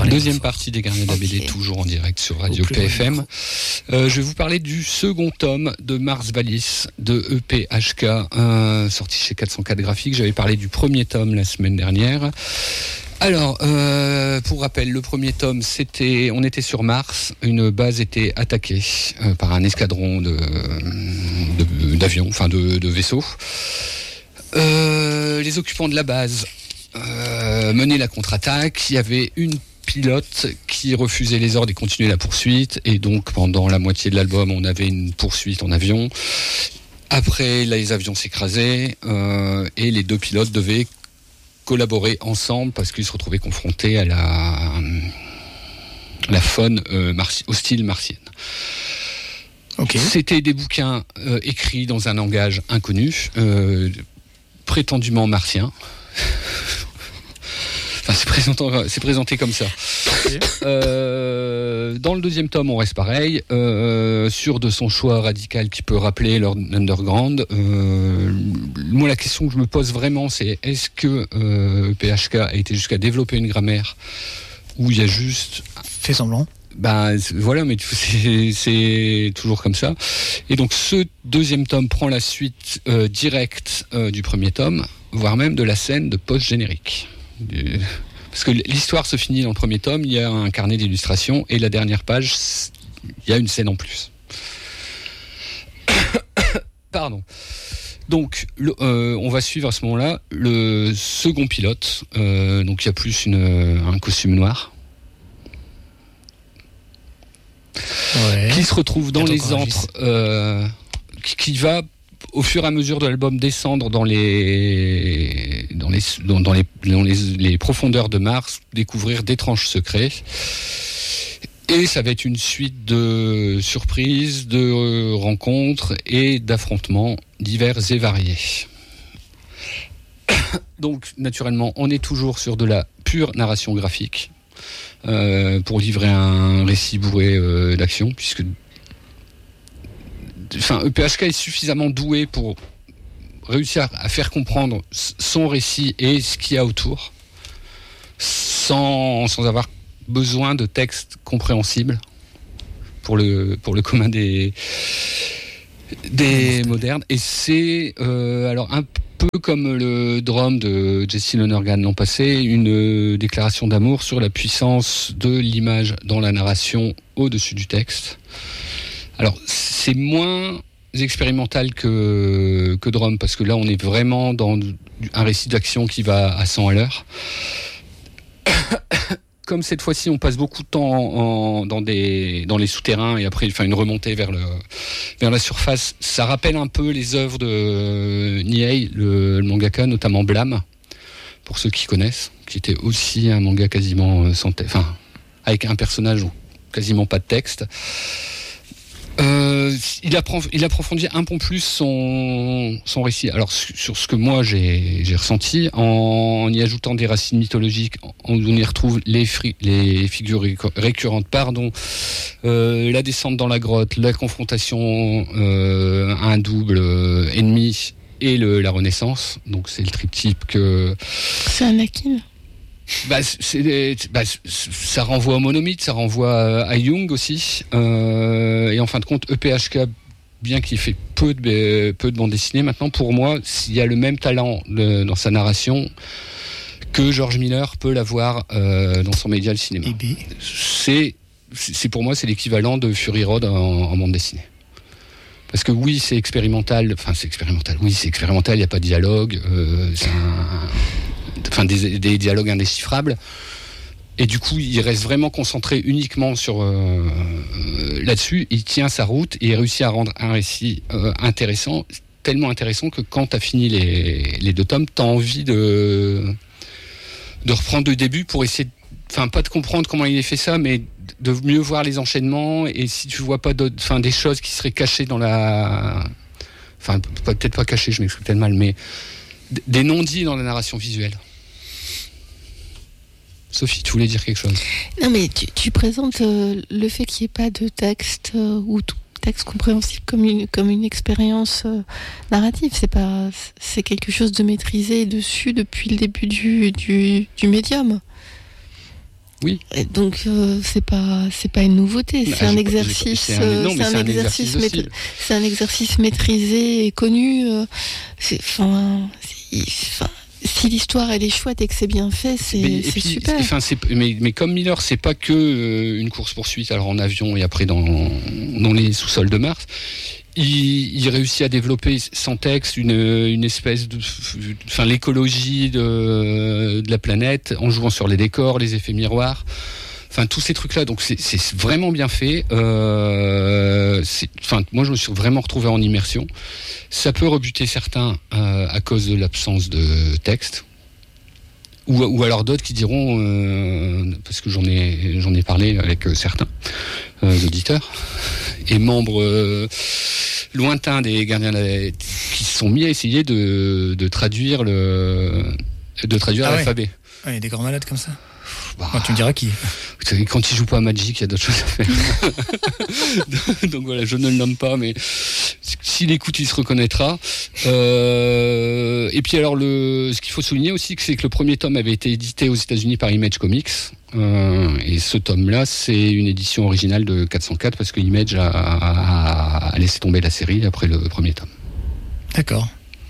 Deuxième partie des Carnets de la BD, toujours en direct sur Radio PFM. Je vais vous parler du second tome de Mars Vallis de EPHK, sorti chez 404 Graphiques. J'avais parlé du premier tome la semaine dernière. Alors, pour rappel, le premier tome, on était sur Mars, une base était attaquée par un escadron d'avions, enfin de vaisseaux. Les occupants de la base menaient la contre-attaque. Il y avait une pilote qui refusait les ordres et continuait la poursuite. Et donc, pendant la moitié de l'album, on avait une poursuite en avion. Après, les avions s'écrasaient et les deux pilotes devaient collaborer ensemble parce qu'ils se retrouvaient confrontés à la faune hostile martienne. Okay. C'était des bouquins écrits dans un langage inconnu, prétendument martien. Enfin, c'est présenté comme ça. Okay. Dans le deuxième tome, on reste pareil, sûr de son choix radical qui peut rappeler l'Underground. Moi, la question que je me pose vraiment, c'est est-ce que PHK a été jusqu'à développer une grammaire où il y a juste... Fait semblant. Voilà, mais c'est toujours comme ça. Et donc, ce deuxième tome prend la suite directe du premier tome, voire même de la scène de post-générique. Parce que l'histoire se finit dans le premier tome, il y a un carnet d'illustrations et la dernière page, il y a une scène en plus. Pardon. Donc, on va suivre à ce moment-là le second pilote. Donc, il y a plus un costume noir. Ouais. Qui se retrouve dans les antres, qui va au fur et à mesure de l'album descendre dans les profondeurs de Mars, découvrir d'étranges secrets. Et ça va être une suite de surprises, de rencontres et d'affrontements divers et variés. Donc, naturellement, on est toujours sur de la pure narration graphique pour livrer un récit bourré d'action, puisque EPHK est suffisamment doué pour réussir à faire comprendre son récit et ce qu'il y a autour, sans avoir besoin de textes compréhensibles pour le commun des modernes. Et c'est alors un peu comme le Drum de Jesse Lonergan l'an passé, une déclaration d'amour sur la puissance de l'image dans la narration au-dessus du texte. Alors, c'est moins expérimental que Drum, parce que là, on est vraiment dans un récit d'action qui va à 100 à l'heure. Comme cette fois-ci, on passe beaucoup de temps dans les souterrains et après, une remontée vers la surface. Ça rappelle un peu les œuvres de Nihei, le mangaka, notamment Blam, pour ceux qui connaissent, qui était aussi un manga quasiment sans texte, avec un personnage quasiment pas de texte. Il approfondit un peu plus son récit. Alors sur ce que moi j'ai ressenti, en y ajoutant des racines mythologiques, on y retrouve les figures récurrentes, la descente dans la grotte, la confrontation à un double ennemi et la Renaissance. Donc c'est le triptyque que... C'est Anakin. Ça renvoie au monomythe, ça renvoie à Jung aussi. Et en fin de compte, EPHK, bien qu'il fait peu de bande dessinée, maintenant pour moi, il y a le même talent dans sa narration que George Miller peut l'avoir dans son média, le cinéma. C'est pour moi, c'est l'équivalent de Fury Road en bande dessinée. Parce que oui, c'est expérimental. Oui, c'est expérimental. Il n'y a pas de dialogue. Des dialogues indéchiffrables, et du coup il reste vraiment concentré uniquement sur là-dessus. Il tient sa route et il réussit à rendre un récit intéressant, tellement intéressant que quand t'as fini les deux tomes, t'as envie de reprendre le début pour essayer pas de comprendre comment il a fait ça, mais de mieux voir les enchaînements, et si tu vois pas des choses qui seraient cachées dans peut-être pas cachées, je m'exprime tellement mal, mais des non-dits dans la narration visuelle. Sophie, tu voulais dire quelque chose? Non, mais tu présentes le fait qu'il n'y ait pas de texte ou tout texte compréhensible comme une expérience narrative. C'est quelque chose de maîtrisé et dessus depuis le début du médium. Oui. Et donc c'est pas une nouveauté, c'est un exercice, c'est un exercice maîtrisé et connu. Si l'histoire elle est chouette et que c'est bien fait, c'est super. Mais comme Miller, c'est pas que une course poursuite alors en avion et après dans les sous-sols de Mars. Il réussit à développer sans texte une espèce de, l'écologie de la planète en jouant sur les décors, les effets miroirs. Enfin, tous ces trucs-là, donc c'est vraiment bien fait. Moi, je me suis vraiment retrouvé en immersion. Ça peut rebuter certains à cause de l'absence de texte, ou alors d'autres qui diront, parce que j'en ai parlé avec certains auditeurs et membres lointains des Gardiens qui se sont mis à essayer de traduire l'alphabet. Il y a des grands malades comme ça. Tu me diras qui. Quand il joue pas à Magic, il y a d'autres choses à faire. Donc voilà, je ne le nomme pas, mais s'il écoute, il se reconnaîtra. Et puis alors, ce qu'il faut souligner aussi, c'est que le premier tome avait été édité aux États-Unis par Image Comics. Et ce tome-là, c'est une édition originale de 404 parce que Image a laissé tomber la série après le premier tome. D'accord.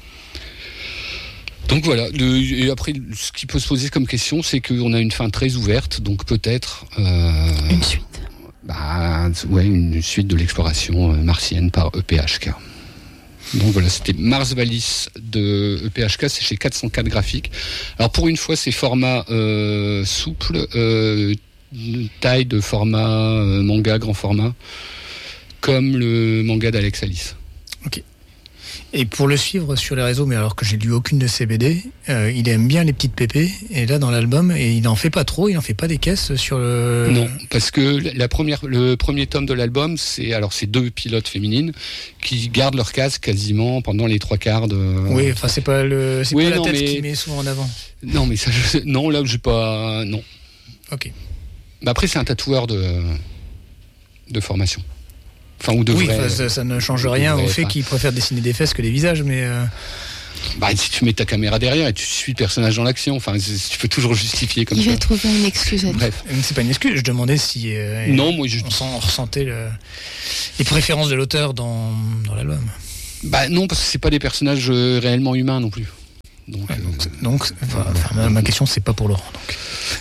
Donc voilà, et après, ce qui peut se poser comme question, c'est qu'on a une fin très ouverte, donc peut-être... une suite. Une suite de l'exploration martienne par EPHK. Donc voilà, c'était Mars Valis de EPHK, c'est chez 404 graphiques. Alors pour une fois, c'est format souple, taille de format manga, grand format, comme le manga d'Alex Alice. Ok. Et pour le suivre sur les réseaux, mais alors que j'ai lu aucune de ses BD, il aime bien les petites pépées. Et là, dans l'album, il n'en fait pas trop, il n'en fait pas des caisses sur le... Non, parce que le premier tome de l'album, c'est 2 pilotes féminines qui gardent leur case quasiment pendant les 3/4 de... Oui, enfin, c'est pas la tête qui met souvent en avant. Non, mais ça, non, là, j'ai pas... Non. Ok. Mais après, c'est un tatoueur de formation. Enfin, ou de vrai, ça ne change rien au fait qu'il préfère dessiner des fesses que des visages, mais... si tu mets ta caméra derrière et tu suis le personnage dans l'action, tu peux toujours justifier comme ça. Il va trouver une excuse. Bref. C'est pas une excuse, je demandais si non, moi, on ressentait les préférences de l'auteur dans l'album. Non, parce que c'est pas des personnages réellement humains non plus. Donc ma question, c'est pas pour Laurent. Donc.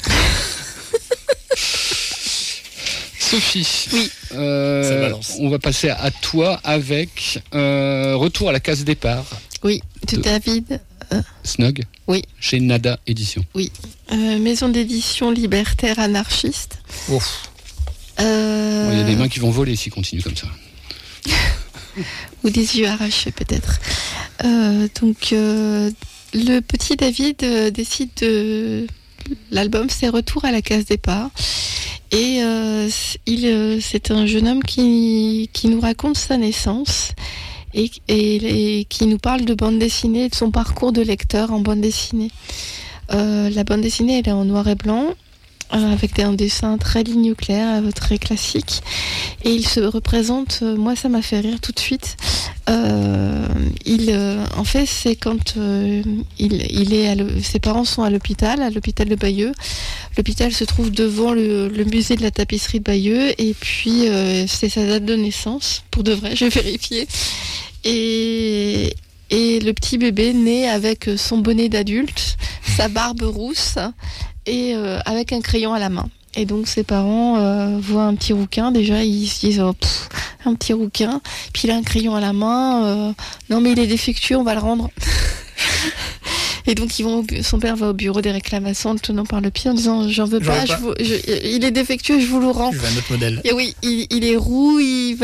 Sophie, oui. On va passer à toi avec Retour à la case départ. Oui, de David Snug. Oui. Chez Nada Édition. Oui. Maison d'édition libertaire anarchiste. Ouf. Il y a des mains qui vont voler s'il continue comme ça. Ou des yeux arrachés peut-être. Le petit David décide de... L'album, c'est Retour à la case départ. Et c'est un jeune homme qui nous raconte sa naissance et qui nous parle de bande dessinée, de son parcours de lecteur en bande dessinée. La bande dessinée, elle est en noir et blanc, avec un dessin très ligne claire, très classique. Et il se représente, moi ça m'a fait rire tout de suite. En fait, c'est quand ses parents sont à l'hôpital de Bayeux. L'hôpital se trouve devant le musée de la tapisserie de Bayeux, et puis c'est sa date de naissance, pour de vrai, j'ai vérifié. Et le petit bébé naît avec son bonnet d'adulte, sa barbe rousse, et avec un crayon à la main. Et donc ses parents voient un petit rouquin, déjà ils se disent un petit rouquin, puis il a un crayon à la main, non mais il est défectueux, on va le rendre. Et donc son père va au bureau des réclamations, le tenant par le pied, en disant j'en veux pas. Il est défectueux, je vous le rends. Je veux un autre modèle. Et oui, il est roux, il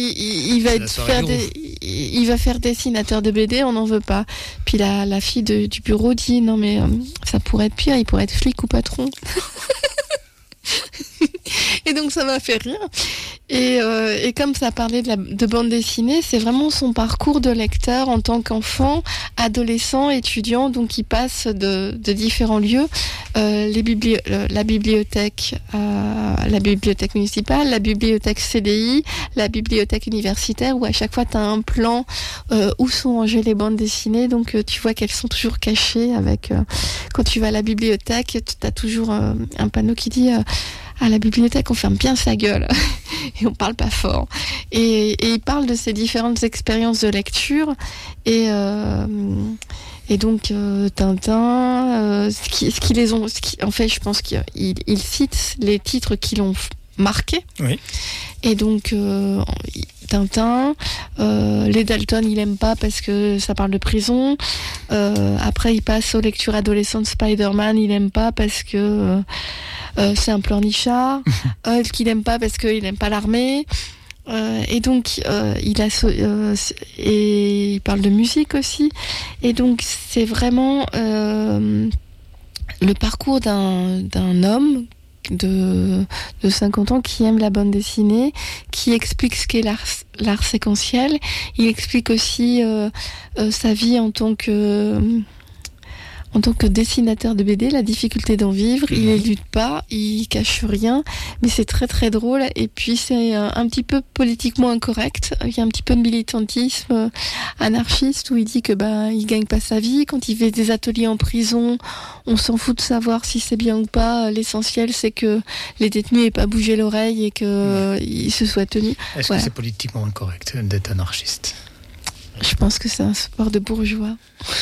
va faire dessinateur de BD, on n'en veut pas. Puis la fille du bureau dit non mais ça pourrait être pire, il pourrait être flic ou patron. Et donc ça m'a fait rire. Et comme ça parlait de bande dessinée, c'est vraiment son parcours de lecteur en tant qu'enfant, adolescent, étudiant. Donc il passe de différents lieux, la bibliothèque municipale, la bibliothèque CDI, la bibliothèque universitaire, où à chaque fois tu as un plan où sont rangées les bandes dessinées. Donc tu vois qu'elles sont toujours cachées. Quand tu vas à la bibliothèque, tu as toujours un panneau qui dit à la bibliothèque, on ferme bien sa gueule et on parle pas fort. Et il parle de ses différentes expériences de lecture et donc Tintin, en fait, je pense qu'il cite les titres qui l'ont marqué. Oui. Et donc Tintin, les Dalton, il aime pas parce que ça parle de prison. Après, il passe aux lectures adolescentes. Spider-Man, il aime pas parce que c'est un pleurnichard. Hulk, il aime pas parce qu'il aime pas l'armée. Et donc, il parle de musique aussi. Et donc, c'est vraiment le parcours d'un homme de 50 ans qui aime la bande dessinée, qui explique ce qu'est l'art séquentiel. Il explique aussi sa vie en tant que dessinateur de BD, la difficulté d'en vivre. Il élude pas, il cache rien, mais c'est très très drôle. Et puis c'est un petit peu politiquement incorrect. Il y a un petit peu de militantisme anarchiste où il dit que il gagne pas sa vie. Quand il fait des ateliers en prison, on s'en fout de savoir si c'est bien ou pas. L'essentiel, c'est que les détenus aient pas bougé l'oreille et qu'ils se soient tenus. Est-ce que c'est politiquement incorrect d'être anarchiste ? Je pense que c'est un sport de bourgeois.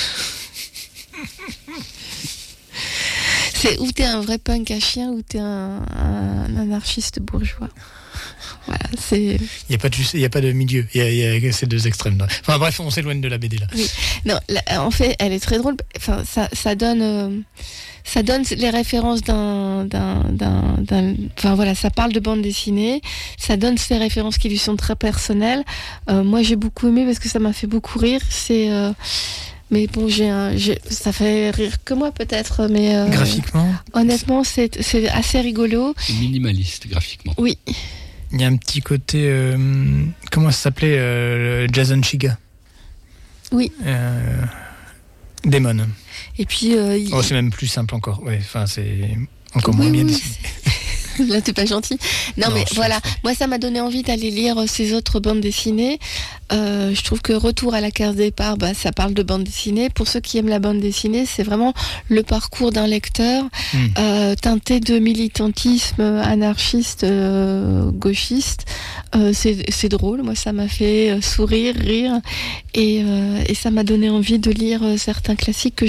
C'est ou t'es un vrai punk à chien ou t'es un anarchiste bourgeois. Voilà, c'est. Il y a pas de milieu. Il y a ces deux extrêmes. Enfin bref, on s'éloigne de la BD là. Oui. Non, en fait, elle est très drôle. Enfin, ça donne les références enfin voilà, ça parle de bande dessinée. Ça donne ces références qui lui sont très personnelles. Moi, j'ai beaucoup aimé parce que ça m'a fait beaucoup rire. Mais bon, ça fait rire que moi peut-être, mais graphiquement. Honnêtement, c'est assez rigolo. C'est minimaliste graphiquement. Oui. Il y a un petit côté, comment ça s'appelait, Jason Shiga. Oui. Demon. Et puis. c'est même plus simple encore. Ouais, enfin c'est encore moins bien dessiné. Là, t'es pas gentil. Non, mais voilà. Moi, ça m'a donné envie d'aller lire ces autres bandes dessinées. Je trouve que Retour à la case départ, ça parle de bande dessinée. Pour ceux qui aiment la bande dessinée, c'est vraiment le parcours d'un lecteur teinté de militantisme anarchiste, gauchiste. C'est drôle. Moi, ça m'a fait sourire, rire, et ça m'a donné envie de lire certains classiques que